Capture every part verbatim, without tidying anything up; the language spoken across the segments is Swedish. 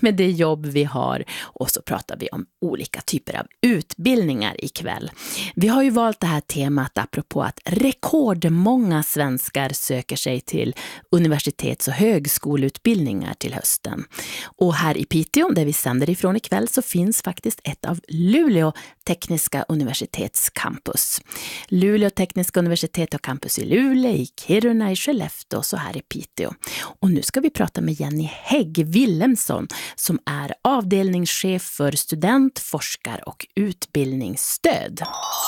med det jobb vi har. Och så pratar vi om olika typer av utbildningar ikväll. Vi har ju valt det här temat apropå att rekordmånga svenskar söker sig till universitets- och högskoleutbildningar till hösten. Och här i Piteå, där vi sänder ifrån ikväll, så finns faktiskt ett av Luleå tekniska universitets campus. Luleå tekniska universitet har campus i Luleå, i Kiruna, i Skellefteå och så här i Piteå. Och nu ska vi prata med Jenny Hägg Willemsson som är avdelningschef för student-, forskar- och utbildningsstöd.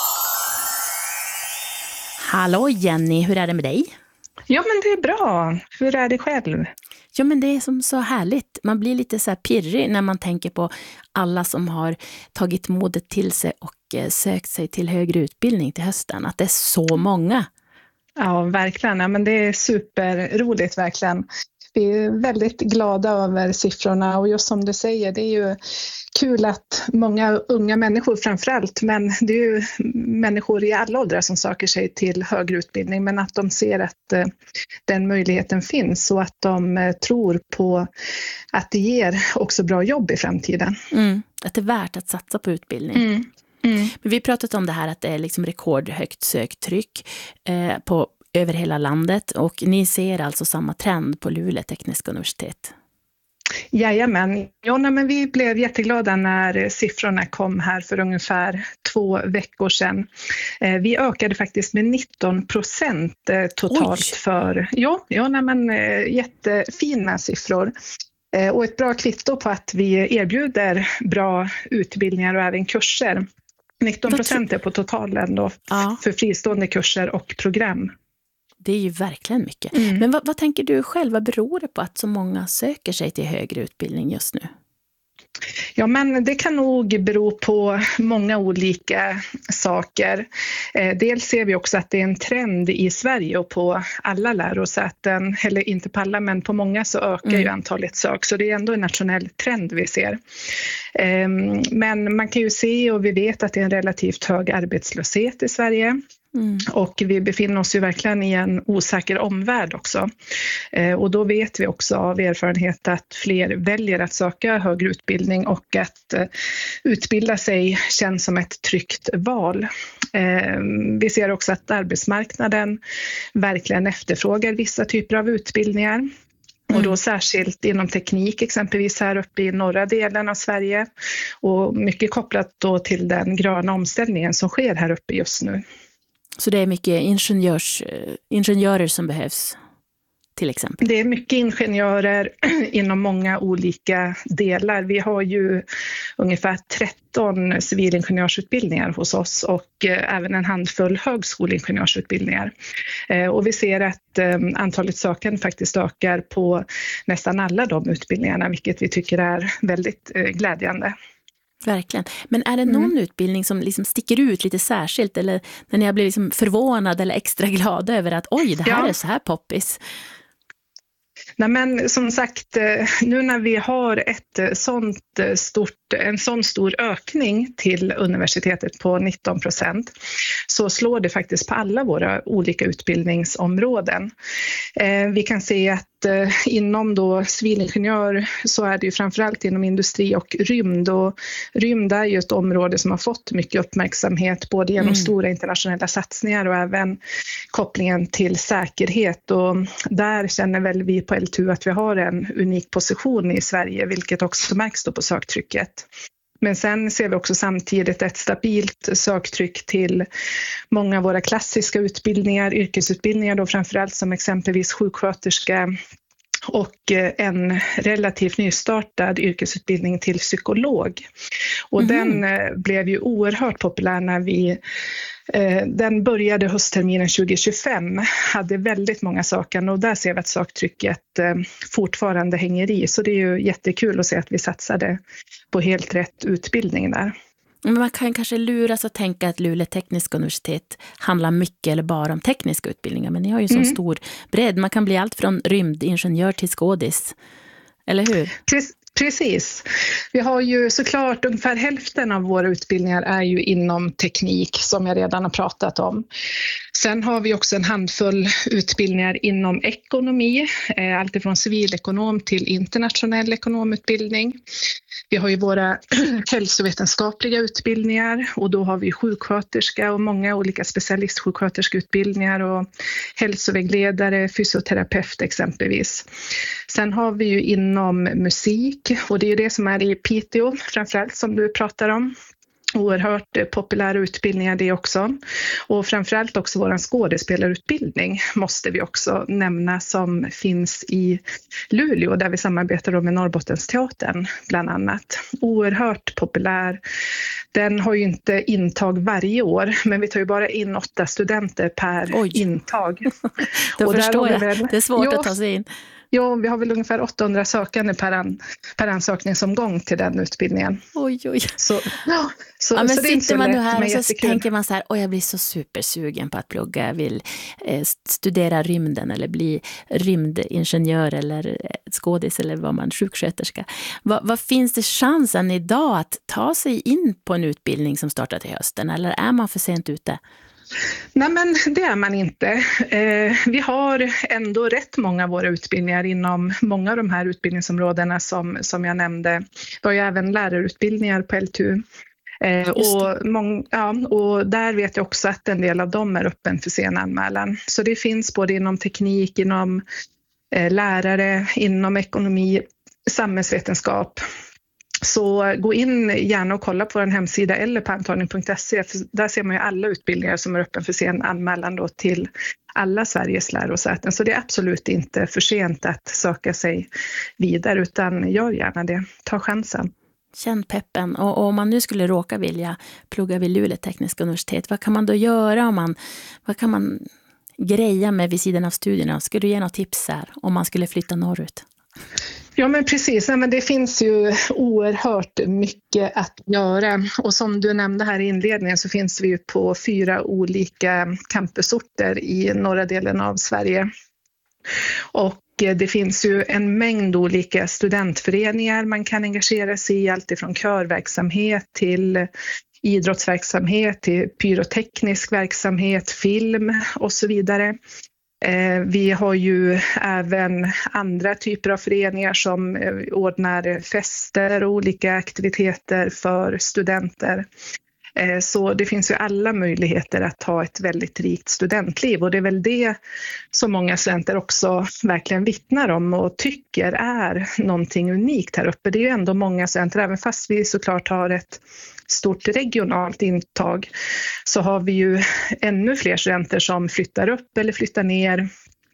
Hallå Jenny, hur är det med dig? Ja, men det är bra. Hur är det själv? Ja, men det är som så härligt. Man blir lite så här pirrig när man tänker på alla som har tagit modet till sig och eh, sökt sig till högre utbildning till hösten. Att det är så många. Ja, verkligen. Ja, men det är superroligt, verkligen. Vi är väldigt glada över siffrorna och just som du säger, det är ju kul att många unga människor framförallt, men det är ju människor i alla åldrar som söker sig till högre utbildning, men att de ser att eh, den möjligheten finns och att de eh, tror på att det ger också bra jobb i framtiden. Mm, att det är värt att satsa på utbildning. Mm. Mm. Men vi har pratat om det här att det är liksom rekordhögt söktryck eh, på över hela landet och ni ser alltså samma trend på Luleå tekniska universitet. Jajamän, ja, nej, men vi blev jätteglada när siffrorna kom här för ungefär två veckor sedan. Eh, vi ökade faktiskt med nitton procent eh, totalt. Oj. för, ja, ja nej, men, eh, jättefina siffror. Eh, och ett bra kvitto på att vi erbjuder bra utbildningar och även kurser. nitton procent är på totalen då, ja. För fristående kurser och program. Det är ju verkligen mycket. Mm. Men vad, vad tänker du själv? Vad beror det på att så många söker sig till högre utbildning just nu? Ja, men det kan nog bero på många olika saker. Eh, dels ser vi också att det är en trend i Sverige och på alla lärosäten, eller inte på alla, men på många så ökar mm. ju antalet sök. Så det är ändå en nationell trend vi ser. Eh, men man kan ju se och vi vet att det är en relativt hög arbetslöshet i Sverige. Mm. Och vi befinner oss ju verkligen i en osäker omvärld också. Eh, och då vet vi också av erfarenhet att fler väljer att söka högre utbildning och att eh, utbilda sig känns som ett tryggt val. Eh, vi ser också att arbetsmarknaden verkligen efterfrågar vissa typer av utbildningar. Mm. Och då särskilt inom teknik, exempelvis här uppe i norra delen av Sverige. Och mycket kopplat då till den gröna omställningen som sker här uppe just nu. Så det är mycket ingenjörs, ingenjörer som behövs till exempel? Det är mycket ingenjörer inom många olika delar. Vi har ju ungefär tretton civilingenjörsutbildningar hos oss och även en handfull högskoleingenjörsutbildningar. Och vi ser att antalet sökande faktiskt ökar på nästan alla de utbildningarna, vilket vi tycker är väldigt glädjande. Verkligen. Men är det någon mm. utbildning som liksom sticker ut lite särskilt eller när ni har blivit liksom förvånad eller extra glada över att oj, det här ja. är så här poppis? Nej, men som sagt, nu när vi har ett sånt stort, en sån stor ökning till universitetet på nitton procent så slår det faktiskt på alla våra olika utbildningsområden. Vi kan se att inom då civilingenjör så är det ju framförallt inom industri och rymd och rymd är ju ett område som har fått mycket uppmärksamhet både genom mm. stora internationella satsningar och även kopplingen till säkerhet och där känner väl vi på L T U att vi har en unik position i Sverige vilket också märks då på söktrycket. Men sen ser vi också samtidigt ett stabilt söktryck till många av våra klassiska utbildningar, yrkesutbildningar då framförallt som exempelvis sjuksköterska och en relativt nystartad yrkesutbildning till psykolog. Och mm. den blev ju oerhört populär när vi Den började höstterminen tjugo tjugofem, hade väldigt många sökande och där ser vi att söktrycket fortfarande hänger i. Så det är ju jättekul att se att vi satsade på helt rätt utbildning där. Men man kan kanske luras att tänka att Luleå tekniska universitet handlar mycket eller bara om tekniska utbildningar. Men ni har ju en sån mm. stor bredd. Man kan bli allt från rymdingenjör till skådis. Eller hur? Precis. Precis. Vi har ju såklart ungefär hälften av våra utbildningar är ju inom teknik som jag redan har pratat om. Sen har vi också en handfull utbildningar inom ekonomi, alltifrån civilekonom till internationell ekonomutbildning. Vi har ju våra hälsovetenskapliga utbildningar och då har vi sjuksköterska och många olika specialistsjuksköterskeutbildningar och hälsovägledare, fysioterapeut exempelvis. Sen har vi ju inom musik och det är ju det som är i Piteå framförallt som du pratar om. Oerhört populära utbildningar det också. Och framförallt också vår skådespelarutbildning måste vi också nämna som finns i Luleå där vi samarbetar med Norrbottensteatern bland annat. Oerhört populär. Den har ju inte intag varje år men vi tar ju bara in åtta studenter per Oj. intag. Då och förstår jag. Väl, det är svårt jo, att ta sig in. Jo, vi har väl ungefär åttahundra sökande per, an, per ansökningsomgång till den utbildningen. Oj, oj. Så, ja, så, ja, men så det är inte sitter så man lätt, nu här men och så jättekul. tänker man så här, oj jag blir så supersugen på att plugga, jag vill eh, studera rymden eller bli rymdingenjör eller skådis eller vad man, sjuksköterska. Va, vad finns det chansen idag att ta sig in på en utbildning som startar till hösten eller är man för sent ute? Nej men det är man inte. Eh, vi har ändå rätt många av våra utbildningar inom många av de här utbildningsområdena som, som jag nämnde. Vi har ju även lärarutbildningar på L T U. Eh, och, mång, ja, och där vet jag också att en del av dem är öppen för sen anmälan. Så det finns både inom teknik, inom eh, lärare, inom ekonomi, samhällsvetenskap. Så gå in gärna och kolla på vår hemsida eller på antagning punkt se. För där ser man ju alla utbildningar som är öppen för sen anmälan då till alla Sveriges lärosäten. Så det är absolut inte för sent att söka sig vidare utan gör gärna det. Ta chansen. Känn peppen. Och, och om man nu skulle råka vilja plugga vid Luleå tekniska universitet, vad kan man då göra om man, vad kan man greja med vid sidan av studierna? Ska du ge några tips här om man skulle flytta norrut? Ja men precis, Nej, men det finns ju oerhört mycket att göra och som du nämnde här i inledningen så finns vi ju på fyra olika campusorter i norra delen av Sverige. Och det finns ju en mängd olika studentföreningar man kan engagera sig i, allt ifrån körverksamhet till idrottsverksamhet, till pyroteknisk verksamhet, film och så vidare. Vi har ju även andra typer av föreningar som ordnar fester och olika aktiviteter för studenter. Så det finns ju alla möjligheter att ha ett väldigt rikt studentliv och det är väl det som många studenter också verkligen vittnar om och tycker är någonting unikt här uppe. Det är ju ändå många studenter, även fast vi såklart har ett stort regionalt intag så har vi ju ännu fler studenter som flyttar upp eller flyttar ner.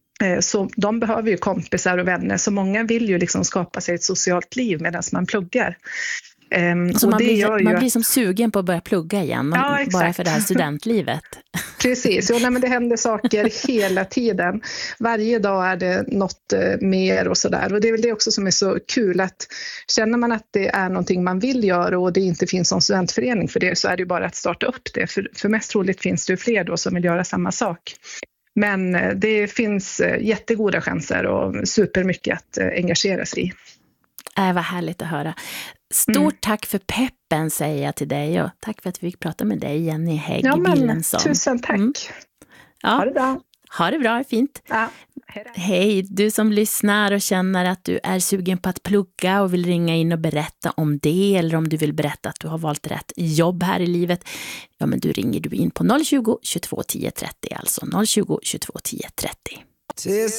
Så de behöver ju kompisar och vänner så många vill ju liksom skapa sig ett socialt liv medan man pluggar. Um, så och man, det blir, gör ju man att... blir som sugen på att börja plugga igen man, ja, bara för det här studentlivet. Precis, jo, nej, men det händer saker hela tiden. Varje dag är det något eh, mer och sådär. Och det är väl det också som är så kul att känner man att det är någonting man vill göra och det inte finns någon studentförening för det så är det bara att starta upp det. För, för mest troligt finns det fler då som vill göra samma sak. Men eh, det finns eh, jättegoda chanser och supermycket att eh, engagera sig i. Äh, vad härligt att höra. Stort mm. tack för peppen säger jag till dig och tack för att vi fick prata med dig Jenny Hägg ja, men, Willensson. Tusen tack. Mm. Ja. Ha det bra. Ha det bra, fint. Ja. Hej, Hej, du som lyssnar och känner att du är sugen på att plugga och vill ringa in och berätta om det eller om du vill berätta att du har valt rätt jobb här i livet. Ja, men du ringer du in på noll tjugo, tjugotvå tio trettio, alltså noll tjugo, tjugotvå tio trettio.